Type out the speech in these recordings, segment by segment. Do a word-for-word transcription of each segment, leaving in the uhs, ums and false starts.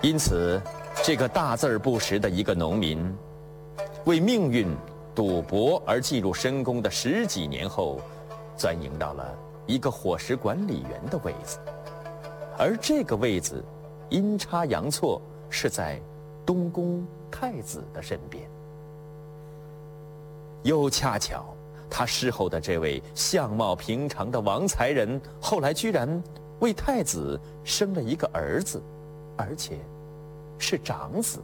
因此，这个大字儿不识的一个农民，为命运赌博而进入深宫的十几年后，钻营到了一个伙食管理员的位子，而这个位子阴差阳错是在东宫太子的身边。又恰巧，他侍候的这位相貌平常的王才人，后来居然为太子生了一个儿子，而且是长子。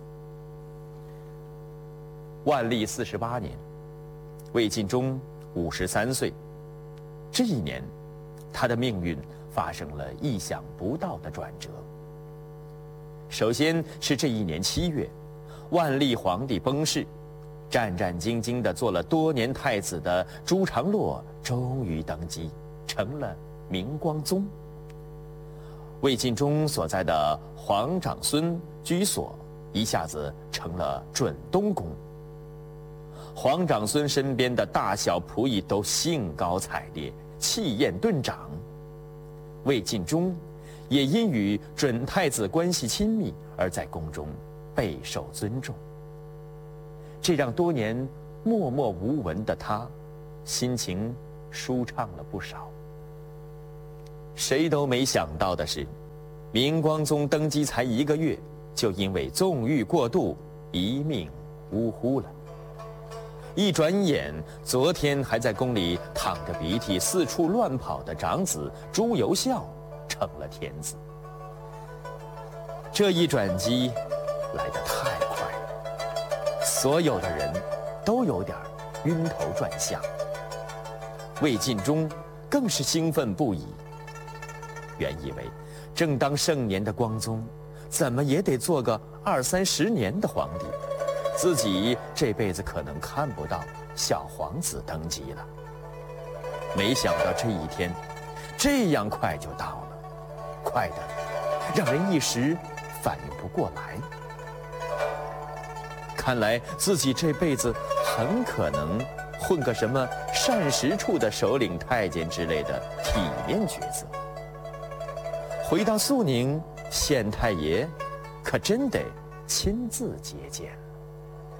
万历四十八年，魏晋忠五十三岁。这一年，他的命运发生了意想不到的转折。首先是这一年七月，万历皇帝崩逝，战战兢兢地做了多年太子的朱常洛终于登基，成了明光宗。魏晋忠所在的皇长孙居所一下子成了准东宫。皇长孙身边的大小仆役都兴高采烈，气焰顿长。魏晋忠也因与准太子关系亲密，而在宫中备受尊重。这让多年默默无闻的他，心情舒畅了不少。谁都没想到的是，明光宗登基才一个月，就因为纵欲过度，一命呜呼了。一转眼，昨天还在宫里淌着鼻涕四处乱跑的长子朱由校成了天子。这一转机来得太快了，所有的人都有点晕头转向。魏晋忠更是兴奋不已。原以为正当盛年的光宗，怎么也得做个二三十年的皇帝，自己这辈子可能看不到小皇子登基了。没想到这一天这样快就到了，快得让人一时反应不过来。看来自己这辈子很可能混个什么膳食处的首领太监之类的体面角色。回到肃宁，县太爷可真得亲自接见。